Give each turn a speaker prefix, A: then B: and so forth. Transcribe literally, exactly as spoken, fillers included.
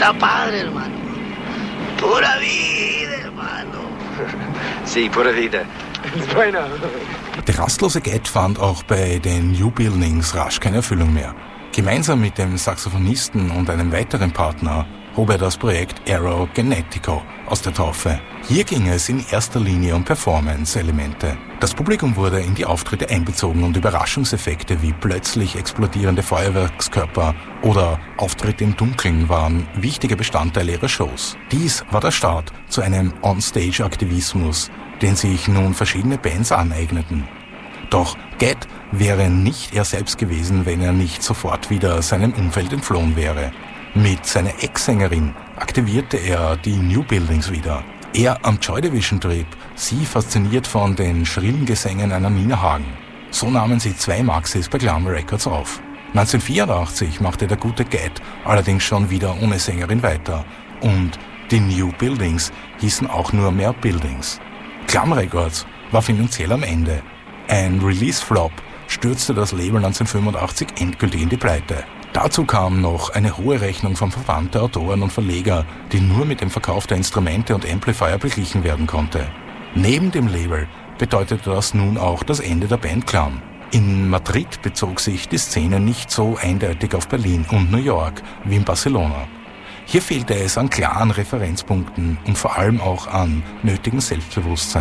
A: está padre, hermano. Pura vida, hermano.
B: Sí, pura vida. Bueno.
C: Der rastlose Gett fand auch bei den New Buildings rasch keine Erfüllung mehr. Gemeinsam mit dem Saxophonisten und einem weiteren Partner hob er das Projekt Aero Genetico aus der Taufe. Hier ging es in erster Linie um Performance-Elemente. Das Publikum wurde in die Auftritte einbezogen und Überraschungseffekte wie plötzlich explodierende Feuerwerkskörper oder Auftritte im Dunkeln waren wichtige Bestandteile ihrer Shows. Dies war der Start zu einem On-Stage-Aktivismus, den sich nun verschiedene Bands aneigneten. Doch Gett wäre nicht er selbst gewesen, wenn er nicht sofort wieder seinem Umfeld entflohen wäre. Mit seiner Ex-Sängerin aktivierte er die New Buildings wieder. Er am Joy Division trieb, sie fasziniert von den schrillen Gesängen einer Nina Hagen. So nahmen sie zwei Maxis bei Glam Records auf. neunzehnhundertvierundachtzig machte der gute Gett allerdings schon wieder ohne Sängerin weiter und die New Buildings hießen auch nur mehr Buildings. Glam Records war finanziell am Ende. Ein Release-Flop stürzte das Label neunzehnhundertfünfundachtzig endgültig in die Pleite. Dazu kam noch eine hohe Rechnung vom Verband der Autoren und Verleger, die nur mit dem Verkauf der Instrumente und Amplifier beglichen werden konnte. Neben dem Label bedeutete das nun auch das Ende der Band Glam. In Madrid bezog sich die Szene nicht so eindeutig auf Berlin und New York wie in Barcelona. Hier fehlte es an klaren Referenzpunkten und vor allem auch an nötigem Selbstbewusstsein.